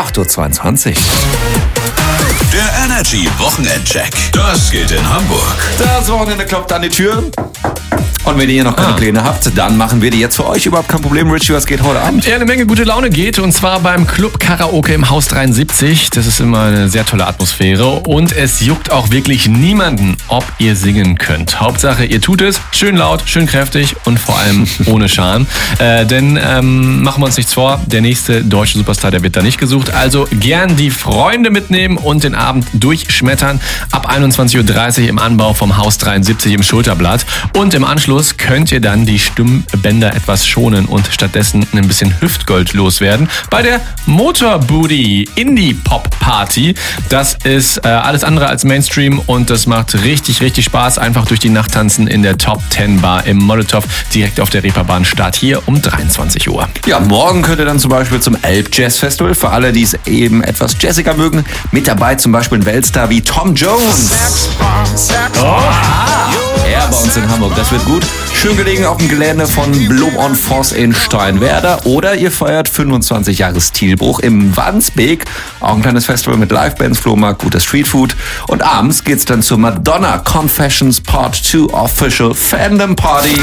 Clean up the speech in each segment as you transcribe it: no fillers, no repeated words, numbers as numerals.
8.22 Uhr. Der Energy Wochenendcheck. Das geht in Hamburg. Das Wochenende klopft an die Tür. Und wenn ihr noch keine Pläne habt, dann machen wir die jetzt für euch. Überhaupt kein Problem. Richie, was geht heute Abend? Ja, eine Menge gute Laune geht. Und zwar beim Club Karaoke im Haus 73. Das ist immer eine sehr tolle Atmosphäre. Und es juckt auch wirklich niemanden, ob ihr singen könnt. Hauptsache, ihr tut es. Schön laut, schön kräftig und vor allem ohne Scham. Denn machen wir uns nichts vor, der nächste deutsche Superstar, der wird da nicht gesucht. Also gern die Freunde mitnehmen und den Abend durchschmettern. Ab 21.30 Uhr im Anbau vom Haus 73 im Schulterblatt. Und im Anschluss könnt ihr dann die Stimmbänder etwas schonen und stattdessen ein bisschen Hüftgold loswerden bei der Motorbooty Indie Pop Party. Das ist alles andere als Mainstream und das macht richtig, richtig Spaß. Einfach durch die Nacht tanzen in der Top 10 Bar im Molotow direkt auf der Reeperbahn. Start hier um 23 Uhr. Ja, morgen könnt ihr dann zum Beispiel zum Elb Jazz Festival. Für alle, die es eben etwas jazziger mögen. Mit dabei zum Beispiel ein Weltstar wie Tom Jones. Ja, bei uns in Hamburg. Das wird gut. Schön gelegen auf dem Gelände von Blom on Voss in Steinwerder. Oder ihr feiert 25 Jahre Stilbruch im Wandsbek. Auch ein kleines Festival mit Livebands, Flohmarkt, guter Streetfood. Und abends geht's dann zur Madonna Confessions Part 2 Official Fandom Party.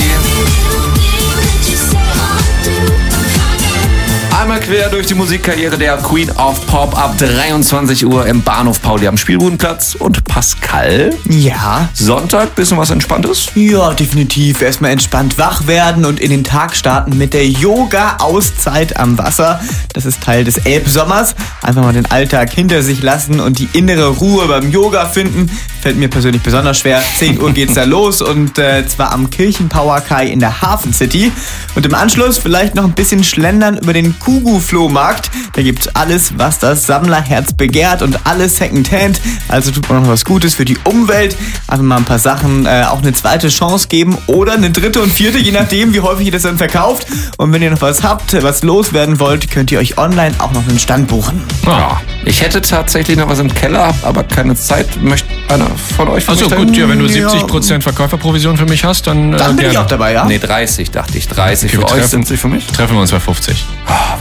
Einmal quer durch die Musikkarriere der Queen of Pop ab 23 Uhr im Bahnhof Pauli am Spielbudenplatz. Und Pascal? Ja? Sonntag, bisschen was Entspanntes? Ja, definitiv. Erstmal entspannt wach werden und in den Tag starten mit der Yoga-Auszeit am Wasser. Das ist Teil des Elbsommers. Einfach mal den Alltag hinter sich lassen und die innere Ruhe beim Yoga finden. Fällt mir persönlich besonders schwer. 10 Uhr geht's da los und zwar am Kirchenpower-Kai in der Hafen City. Und im Anschluss vielleicht noch ein bisschen schlendern über den Kugu-Flohmarkt. Da gibt's alles, was das Sammlerherz begehrt und alles Secondhand. Also tut man noch was Gutes für die Umwelt. Einfach mal ein paar Sachen auch eine zweite Chance geben oder eine dritte und vierte, je nachdem, wie häufig ihr das dann verkauft. Und wenn ihr noch was habt, was loswerden wollt, könnt ihr euch online auch noch einen Stand buchen. Ja, ich hätte tatsächlich noch was im Keller, hab aber keine Zeit. Möchte einer von euch Also gut, ja, wenn du 70% Verkäuferprovision für mich hast, dann Dann bin gerne. ich auch dabei, ja? Nee, 30 dachte ich. 30 Okay, für wir euch, treffen- 70 für mich. Treffen wir uns bei 50.